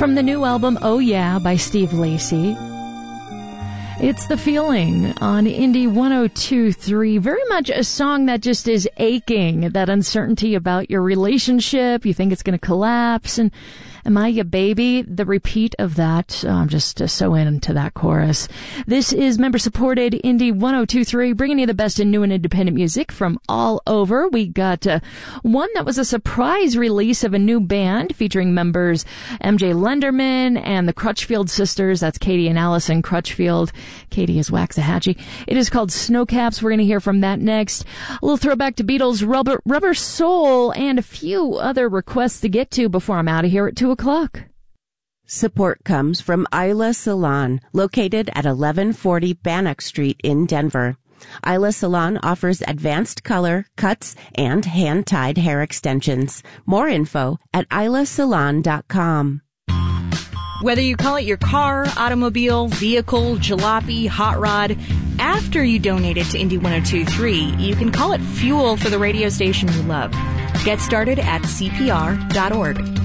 From the new album, Oh Yeah, by Steve Lacy. It's The Feeling on Indie 102.3. Very much a song that just is aching, that uncertainty about your relationship. You think it's going to collapse. And am I your baby? The repeat of that. I'm just so into that chorus. This is member-supported Indie 102.3, bringing you the best in new and independent music from all over. We got one that was a surprise release of a new band featuring members MJ Lenderman and the Crutchfield sisters. That's Katie and Allison Crutchfield. Katie is Waxahachie. It is called Snowcaps. We're going to hear from that next. A little throwback to Beatles, Rubber Soul, and a few other requests to get to before I'm out of here at 2 o'clock. Support comes from Isla Salon, located at 1140 Bannock Street in Denver. Isla Salon offers advanced color, cuts, and hand-tied hair extensions. More info at islasalon.com. Whether you call it your car, automobile, vehicle, jalopy, hot rod, after you donate it to Indie 102.3, you can call it fuel for the radio station you love. Get started at CPR.org.